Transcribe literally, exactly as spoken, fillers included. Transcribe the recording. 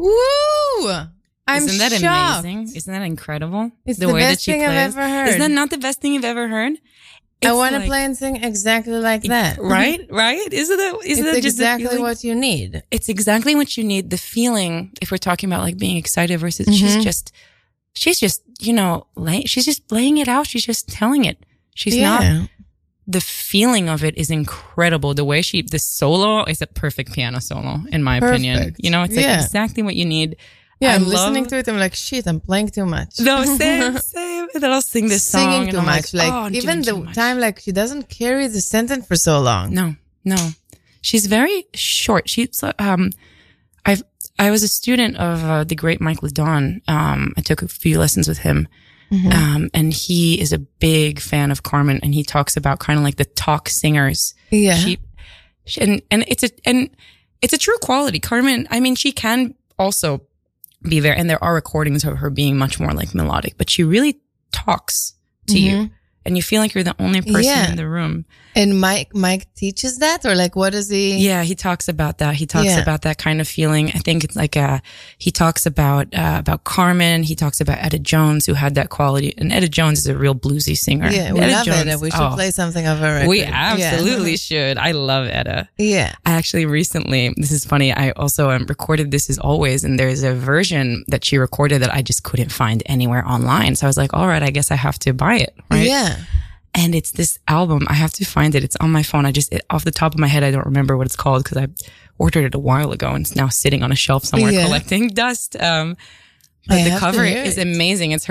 Woo! I'm Isn't that shocked. amazing? Isn't that incredible? It's the, the best thing plays. I've ever heard. Isn't that not the best thing you've ever heard? It's I want to like, play and sing exactly like that. Right? Right? Isn't that, isn't it's that just exactly what you need? It's exactly what you need. The feeling, if we're talking about like being excited versus mm-hmm. she's just, she's just, you know, lay, she's just laying it out. She's just telling it. She's yeah. not, the feeling of it is incredible. The way she, the solo is a perfect piano solo, in my perfect. opinion. You know, it's like yeah. exactly what you need. Yeah, I I'm love, listening to it. I'm like, shit, I'm playing too much. No, same, same. And then I'll sing this song. Singing too and I'm much. Like, like oh, even the time, like she doesn't carry the sentence for so long. No, no. She's very short. She's, um, I've, I was a student of uh, the great Mike LeDon. Um, I took a few lessons with him. Mm-hmm. Um, and he is a big fan of Carmen, and he talks about kind of like the talk singers. Yeah. She, she, and, and it's a, and it's a true quality. Carmen, I mean, she can also be there, and there are recordings of her being much more like melodic, but she really talks to mm-hmm. you, and you feel like you're the only person yeah. in the room. And Mike, Mike teaches that, or like, what does he? Yeah, he talks about that. He talks yeah. about that kind of feeling. I think it's like a, he talks about, uh, about Carmen. He talks about Etta Jones, who had that quality. And Etta Jones is a real bluesy singer. Yeah, we Etta love Jones, Etta. We should oh, play something of her record. We absolutely yeah. should. I love Etta. Yeah. I actually recently, this is funny, I also um, recorded This Is Always, and there's a version that she recorded that I just couldn't find anywhere online. So I was like, all right, I guess I have to buy it, right? Yeah. And it's this album. I have to find it. It's on my phone. I just, it, off the top of my head, I don't remember what it's called because I ordered it a while ago and it's now sitting on a shelf somewhere yeah. collecting dust. Um, but I the cover is amazing. It's her